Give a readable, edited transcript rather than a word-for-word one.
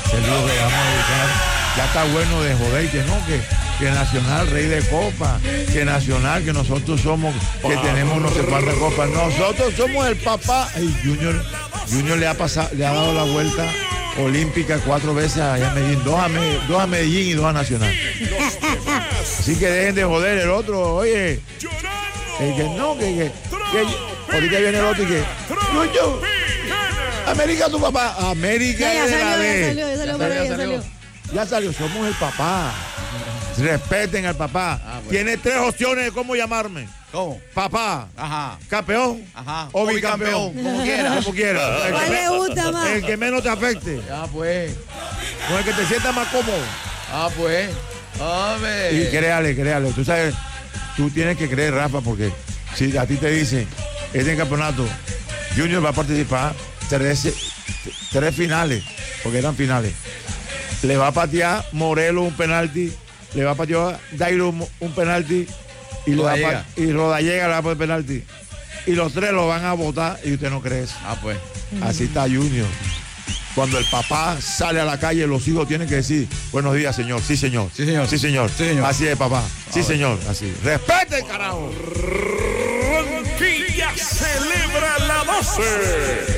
Te digo que vamos a buscar. Ya está bueno de joder, que no, que Nacional, rey de copa, que Nacional, que nosotros somos, que tenemos no sé cuántas copas. Nosotros somos el papá. Y Junior le ha dado la vuelta olímpica 4 veces allá en Medellín, 2 a Medellín y 2 a Nacional. Así que dejen de joder el otro, oye. Que no, que ahorita viene el otro y que Junior, América tu papá, América Ya salió. Ya salió, somos el papá. Respeten al papá. Bueno. Tiene 3 opciones de cómo llamarme. ¿Cómo? Papá, Ajá. campeón, Ajá. o bicampeón. Como quiera. Como quiera. ¿Cuál le gusta más? El que menos te afecte. Ya pues. Con el que te sientas más cómodo. Pues. Hombre. Y créale. Tú sabes, tú tienes que creer, Rafa, porque si a ti te dicen, este campeonato, Junior va a participar 3 finales, porque eran finales. Le va a patear Morelos un penalti, le va a patear Dairo un penalti y Rodallega le va a poner penalti. Y los 3 lo van a votar y usted no cree eso. Pues. Así está Junior. Cuando el papá sale a la calle, los hijos tienen que decir, buenos días, señor. Sí, señor. Sí, señor. Sí, señor. Sí, señor. Así es, papá. Sí, señor. Así. Respete, carajo. Barranquilla celebra la 12.